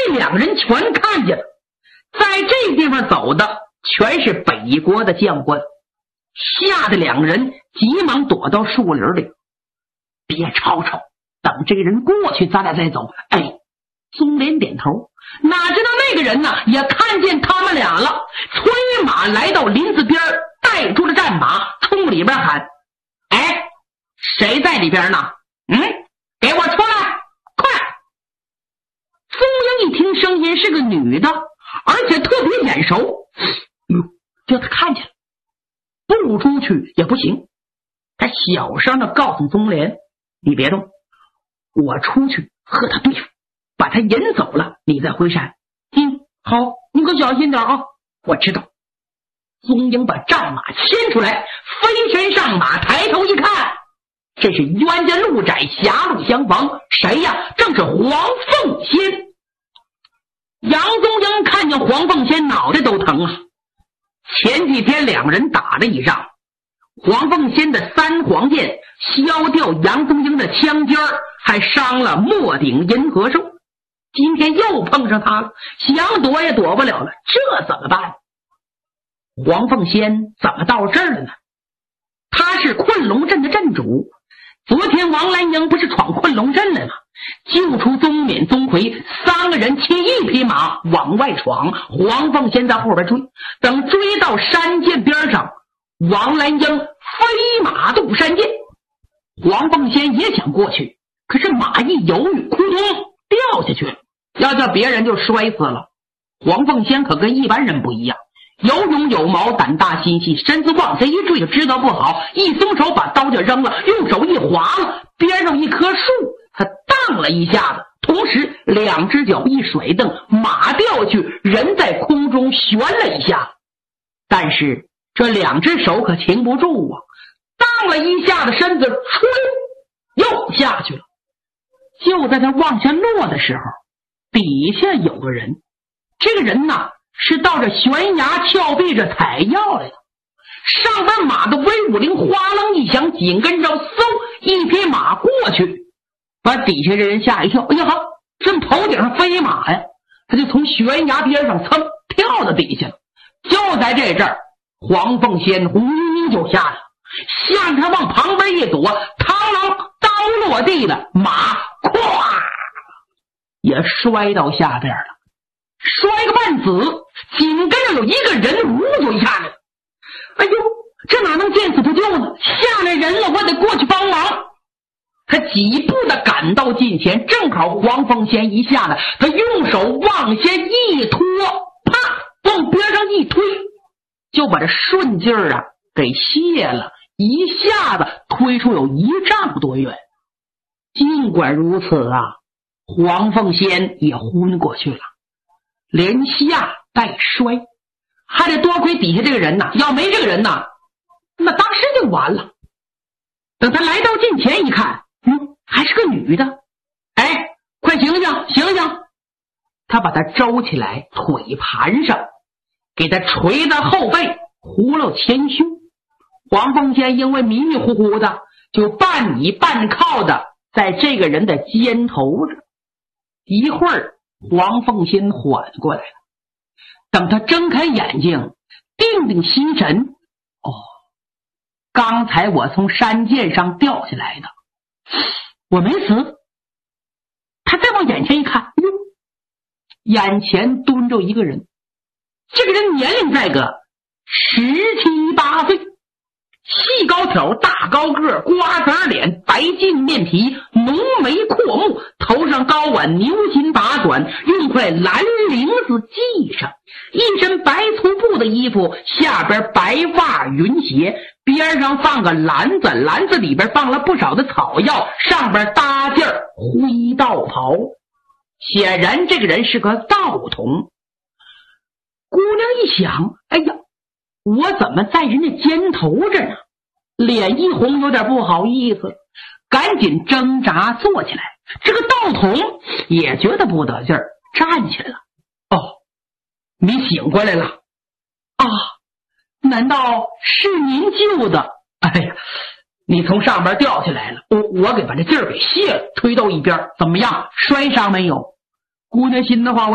这两人全看见了，在这地方走的全是北国的将官，吓得两人急忙躲到树林里。别吵吵，等这个人过去咱俩再走。哎，宗廉点头，哪知道那个人呢也看见他们俩了，催马来到林子边，带住了战马，冲里边喊：哎，谁在里边呢？给我出来，快！宗英一听声音是个女的，而且特别眼熟，叫他看见了，不出去也不行。他小声的告诉宗廉：你别动，我出去和他对付，把他引走了，你再回山。好，你可小心点啊。我知道。宗英把战马牵出来，飞身上马，抬头一看，这是冤家路窄，狭路相逢。谁呀？正是黄凤仙。杨宗英看见黄凤仙，脑袋都疼啊。前几天两人打了一仗，黄凤仙的三黄剑削掉杨宗英的枪尖，还伤了末顶银河兽。今天又碰上他了，想躲也躲不了了，这怎么办？黄凤仙怎么到这儿了呢？他是困龙镇的镇主，昨天王兰英不是闯困龙镇来了，救出宗勉、宗奎三个人，骑一匹马往外闯，黄凤仙在后边追。等追到山涧边上，王兰英飞马渡山涧，黄凤仙也想过去，可是马一犹豫，扑通掉下去了，要叫别人就摔死了。黄凤仙可跟一般人不一样，有勇有谋，胆大心细，身子往下一坠就知道不好，一松手把刀就扔了，用手一划了，边上一棵树他荡了一下子，同时两只脚一甩蹬，马掉去，人在空中悬了一下，但是这两只手可擒不住啊，荡了一下子，身子吹又下去了。就在他往下落的时候，底下有个人，这个人呢是到这悬崖峭壁这采药来的。上边马的威武铃哗楞一响，紧跟着嗖一匹马过去，把底下这人吓一跳。哎呀好，正头顶上飞马呀，他就从悬崖边上噌跳到底下了。就在这阵儿，黄凤仙呼就下来了，吓得他往旁边一躲，螳螂刀落地了，马咵也摔到下边了，摔个半死，紧跟着有一个人呜就下来了。哎呦，这哪能见死不救呢？下来人了，我得过去帮忙。他几步的赶到近前，正好黄凤仙一下来，他用手往下一拖，啪往边上一推，就把这顺劲儿给卸了，一下子推出有1丈多远。尽管如此黄凤仙也昏过去了，连下带摔，还得多亏底下这个人要没这个人那当时就完了。等他来到近前一看，还是个女的。哎，快醒醒醒醒！他把她周起来，腿盘上给她捶到后背，葫芦前胸。黄凤仙因为迷迷糊糊的，就半倚半靠的在这个人的肩头上。一会儿黄凤仙缓过来了，等他睁开眼睛定定心神，刚才我从山涧上掉下来的，我没死。他再往眼前一看，眼前蹲着一个人，这个人年龄在个17、18岁，细高挑，大高个，瓜子脸，白净面皮，浓眉阔目，头上高挽牛筋打短，用块蓝铃子系上，一身白粗布的衣服，下边白袜云鞋，边上放个篮子，篮子里边放了不少的草药，上边搭件灰道袍。显然这个人是个道童。姑娘一想，哎呀，我怎么在人家肩头这呢？脸一红，有点不好意思，赶紧挣扎坐起来。这个道童也觉得不得劲儿，站起来了。你醒过来了难道是您救的？哎呀，你从上边掉下来了，我给把这劲儿给卸了，推到一边，怎么样？摔伤没有？姑娘心的话，